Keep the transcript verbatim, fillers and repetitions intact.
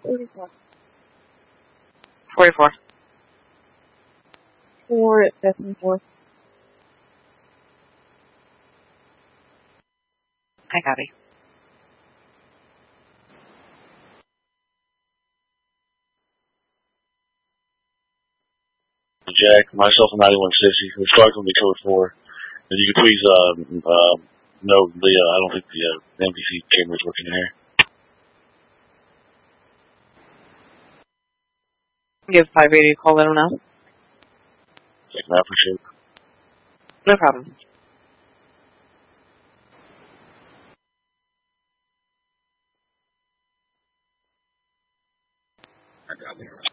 forty-four. forty-four. Four at fifth and fourth. I copy. Jack, myself and ninety-one sixty. The star's going to be code four. If you could please uh, uh, note the, uh, I don't think the uh, M P C camera is working here. Give five eighty a call, let them know. Thank you, I appreciate it. No problem. I got it.